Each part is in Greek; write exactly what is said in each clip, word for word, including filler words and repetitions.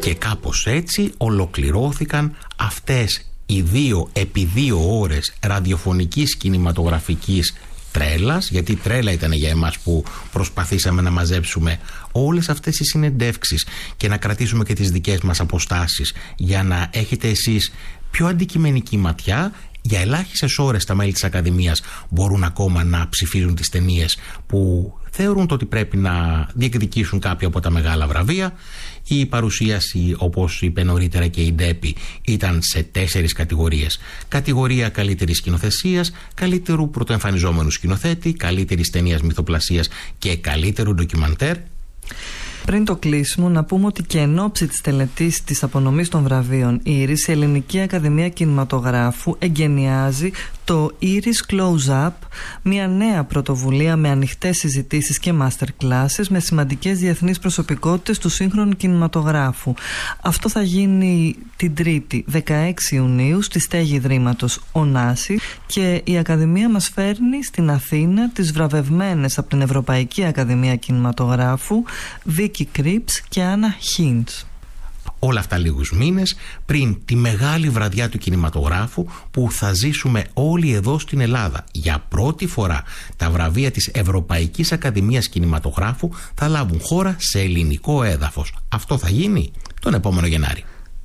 Και κάπως έτσι ολοκληρώθηκαν αυτές οι δύο επί δύο ώρες ραδιοφωνικής κινηματογραφικής τρέλας, γιατί τρέλα ήταν για εμάς που προσπαθήσαμε να μαζέψουμε όλες αυτές τις συνεντεύξεις και να κρατήσουμε και τις δικές μας αποστάσεις για να έχετε εσείς πιο αντικειμενική ματιά. Για ελάχιστες ώρες τα μέλη της Ακαδημίας μπορούν ακόμα να ψηφίζουν τις ταινίες που θεωρούν ότι πρέπει να διεκδικήσουν κάποια από τα μεγάλα βραβεία. Η παρουσίαση, όπως είπε νωρίτερα και η Ντέπη, ήταν σε τέσσερις κατηγορίες. Κατηγορία καλύτερης σκηνοθεσίας, καλύτερου πρωτοεμφανιζόμενου σκηνοθέτη, καλύτερης ταινίας μυθοπλασίας και καλύτερου ντοκιμαντέρ. Πριν το κλείσιμο, να πούμε ότι και εν ώψη της τελετής της απονομής των βραβείων Ήρης, η Ελληνική Ακαδημία Κινηματογράφου εγκαινιάζει το Ήρης Close-Up, μια νέα πρωτοβουλία με ανοιχτές συζητήσεις και masterclasses με σημαντικές διεθνείς προσωπικότητες του σύγχρονου κινηματογράφου. Αυτό θα γίνει την Τρίτη, δεκαέξι Ιουνίου, στη στέγη Ιδρύματος Ωνάση, και η Ακαδημία μας φέρνει στην Αθήνα τις βραβευμένες από την Ευρωπαϊκή Ακαδημία Κινηματογράφου Βίκη Κρίπς και Άννα Χίντς. Όλα αυτά λίγους μήνες πριν τη μεγάλη βραδιά του κινηματογράφου που θα ζήσουμε όλοι εδώ στην Ελλάδα. Για πρώτη φορά τα βραβεία της Ευρωπαϊκής Ακαδημίας Κινηματογράφου θα λάβουν χώρα σε ελληνικό έδαφος. Αυτό θα γίνει τον επόμενο Γενάρη.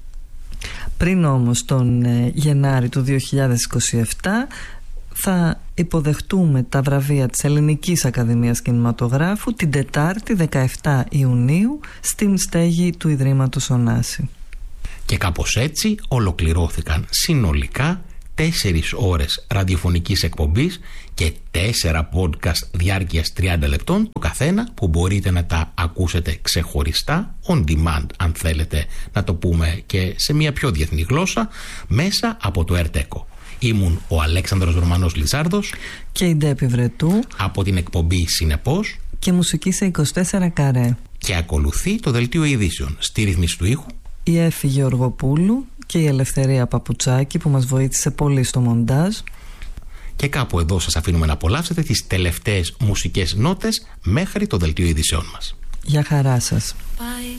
Πριν όμως τον Γενάρη του δύο χιλιάδες είκοσι επτά θα υποδεχτούμε τα βραβεία της Ελληνικής Ακαδημίας Κινηματογράφου την Τετάρτη δεκαεφτά Ιουνίου στην στέγη του Ιδρύματος Ωνάση. Και κάπως έτσι ολοκληρώθηκαν συνολικά τέσσερις ώρες ραδιοφωνικής εκπομπής και τέσσερα podcast διάρκειας τριάντα λεπτών το καθένα, που μπορείτε να τα ακούσετε ξεχωριστά, on demand αν θέλετε να το πούμε και σε μια πιο διεθνή γλώσσα, μέσα από το Ερτέκο. Ήμουν ο Αλέξανδρος Ρωμανός Λιζάρδος και η Ντέπη Βρετού από την εκπομπή Συνεπώς και μουσική σε είκοσι τέσσερα καρέ. Και ακολουθεί το δελτίο ειδήσεων στη ρύθμιση του ήχου η Έφη Γεωργοπούλου και η Ελευθερία Παπουτσάκη που μας βοήθησε πολύ στο μοντάζ. Και κάπου εδώ σας αφήνουμε να απολαύσετε τις τελευταίες μουσικές νότες μέχρι το δελτίο ειδήσεων μας. Για χαρά σας. Bye.